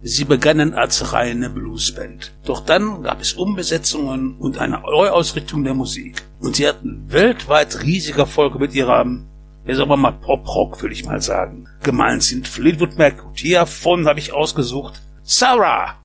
Sie begannen als reine Bluesband. Doch dann gab es Umbesetzungen und eine Neuausrichtung der Musik. Und sie hatten weltweit riesige Erfolge mit ihrem, sagen wir mal Pop-Rock, würde ich mal sagen. Gemeint sind Fleetwood Mac und hiervon habe ich ausgesucht Sarah.